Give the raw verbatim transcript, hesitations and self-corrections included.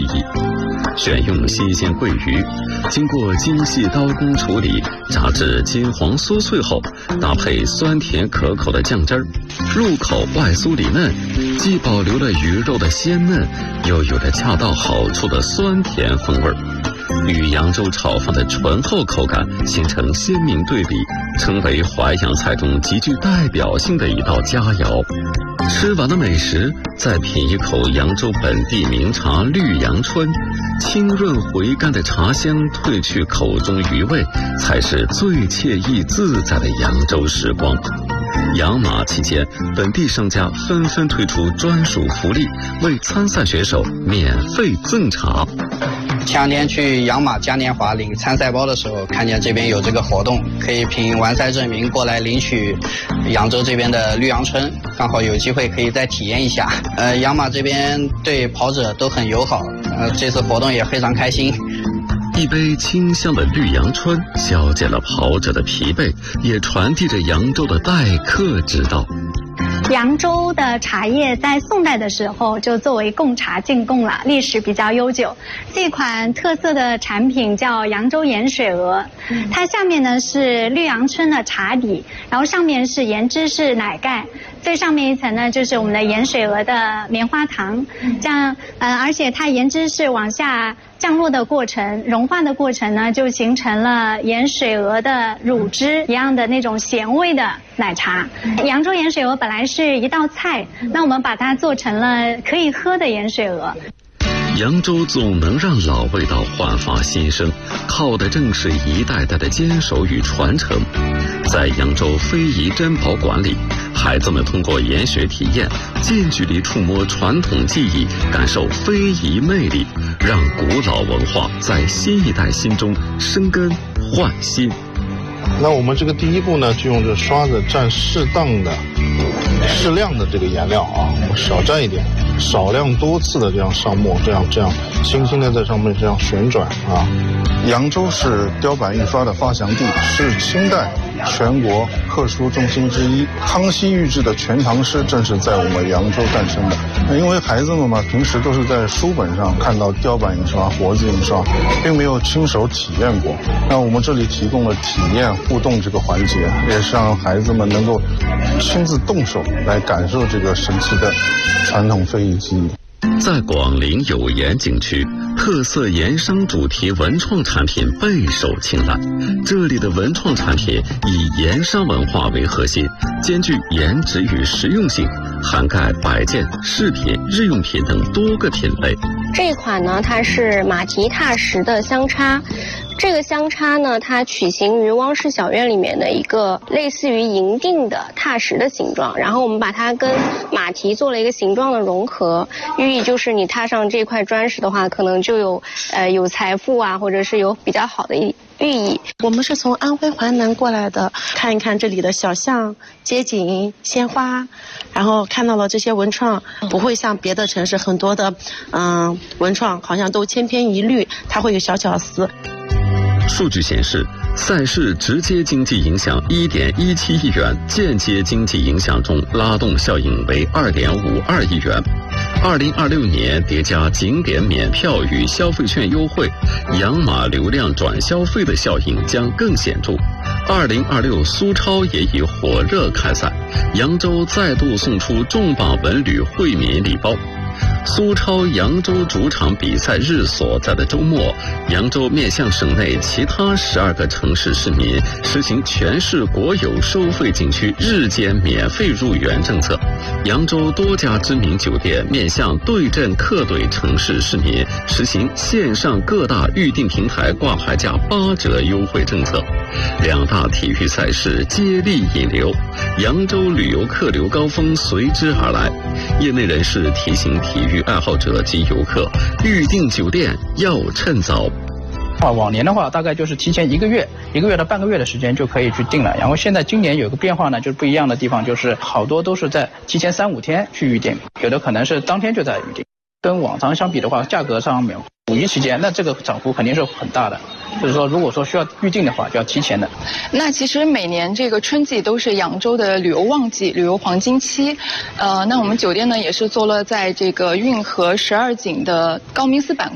忆。选用新鲜桂鱼，经过精细刀工处理，炸至金黄酥脆后，搭配酸甜可口的酱汁儿，入口外酥里嫩，既保留了鱼肉的鲜嫩，又有着恰到好处的酸甜风味儿，与扬州炒饭的醇厚口感形成鲜明对比，成为淮扬菜中极具代表性的一道佳肴。吃完了美食，再品一口扬州本地名茶绿阳春，清润回甘的茶香褪去口中余味，才是最惬意自在的扬州时光。扬马期间，本地商家纷纷推出专属福利，为参赛选手免费赠茶。 前两天去扬马嘉年华领参赛包的时候，看见这边有这个活动，可以凭完赛证明过来领取扬州这边的绿阳春，刚好有机会可以再体验一下。呃，扬马这边对跑者都很友好，呃，这次活动也非常开心。 一杯清香的绿阳春消减了跑者的疲惫，也传递着扬州的待客之道。 扬州的茶叶在宋代的时候就作为贡茶进贡了，历史比较悠久。这款特色的产品叫扬州盐水鹅，它下面呢是绿阳春的茶底，然后上面是盐芝士奶盖，最上面一层呢就是我们的盐水鹅的棉花糖，这样呃，而且它盐芝士往下降落的过程、融化的过程呢，就形成了盐水鹅的乳汁一样的那种咸味的奶茶。扬州盐水鹅本来是一道菜，那我们把它做成了可以喝的盐水鹅。 扬州总能让老味道焕发新生，靠的正是一代代的坚守与传承。在扬州非遗珍宝馆里，孩子们通过研学体验，近距离触摸传统技艺，感受非遗魅力，让古老文化在新一代心中生根焕新。 那我们这个第一步呢，就用这刷子蘸适当的、适量的这个颜料啊，我们少蘸一点，少量多次的这样上墨，这样这样轻轻的在上面这样旋转啊。 扬州是雕版印刷的发祥地，是清代全国刻书中心之一。康熙御制的《全唐诗》正是在我们扬州诞生的。因为孩子们嘛，平时都是在书本上看到雕版印刷、活字印刷，并没有亲手体验过。那我们这里提供了体验互动这个环节，也是让孩子们能够亲自动手来感受这个神奇的传统非遗技艺。 在广陵有盐景区，特色盐商主题文创产品备受青睐。这里的文创产品以盐商文化为核心，兼具颜值与实用性，涵盖摆件、饰品、日用品等多个品类。 这款呢，它是马蹄踏石的香叉。这个香叉呢，它取形于汪氏小院里面的一个类似于银锭的踏石的形状，然后我们把它跟马蹄做了一个形状的融合，寓意就是你踏上这块砖石的话，可能就有呃有财富啊，或者是有比较好的寓意。 我们是从安徽淮南过来的，看一看这里的小巷、街景、鲜花，然后看到了这些文创，不会像别的城市很多的嗯、呃、文创好像都千篇一律，它会有小巧思。 数据显示，赛事直接经济影响一点一七亿元，间接经济影响中拉动效应为二点五二亿元。二零二六年叠加景点免票与消费券优惠，扬马流量转消费的效应将更显著。二零二六苏超也已火热开赛，扬州再度送出重磅文旅惠民礼包。苏超扬州主场比赛日所在的周末，扬州面向省内其他十二个城市市民实行全市国有收费景区日间免费入园政策。扬州多家知名酒店面向对阵客队城市市民实行线上各大预订平台挂牌价八折优惠政策。两大体育赛事接力引流，扬州旅游客流高峰随之而来。业内人士提醒体育爱好者及游客，预订酒店要趁早。 啊，往年的话大概就是提前一个月、一个月到半个月的时间就可以去订了。然后现在今年有个变化呢，就是不一样的地方，就是好多都是在提前三五天去预订，有的可能是当天就在预订。跟往常相比的话，价格上面五一期间，那这个涨幅肯定是很大的。就是说，如果说需要预订的话，就要提前的。 那其实每年这个春季都是扬州的旅游旺季、旅游黄金期。呃，那我们酒店呢也是坐落在这个运河十二景的高明寺板